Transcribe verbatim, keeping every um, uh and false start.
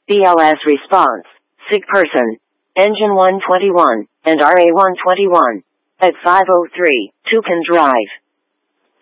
B L S response, sig person, engine one twenty-one, and R A one twenty-one. At five oh three, two can drive.